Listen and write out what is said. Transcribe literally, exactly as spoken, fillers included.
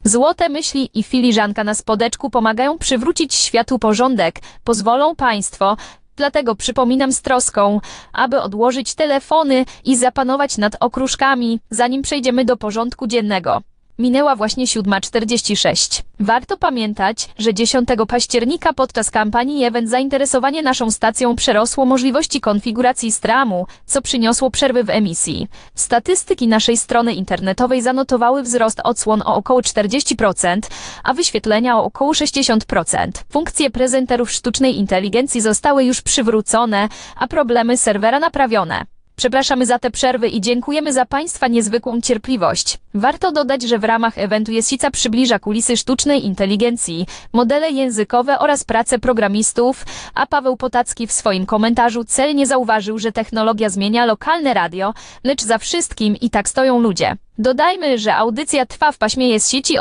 Złote myśli i filiżanka na spodeczku pomagają przywrócić światu porządek. Pozwolą Państwo, dlatego przypominam z troską, aby odłożyć telefony i zapanować nad okruszkami, zanim przejdziemy do porządku dziennego. Minęła właśnie siódma czterdzieści sześć. Warto pamiętać, że dziesiątego października podczas kampanii event zainteresowanie naszą stacją przerosło możliwości konfiguracji stramu, co przyniosło przerwy w emisji. Statystyki naszej strony internetowej zanotowały wzrost odsłon o około czterdzieści procent, a wyświetlenia o około sześćdziesiąt procent. Funkcje prezenterów sztucznej inteligencji zostały już przywrócone, a problemy serwera naprawione. Przepraszamy za te przerwy i dziękujemy za Państwa niezwykłą cierpliwość. Warto dodać, że w ramach eventu Jesica przybliża kulisy sztucznej inteligencji, modele językowe oraz pracę programistów, a Paweł Potacki w swoim komentarzu celnie zauważył, że technologia zmienia lokalne radio, lecz za wszystkim i tak stoją ludzie. Dodajmy, że audycja trwa w paśmie Jest sieci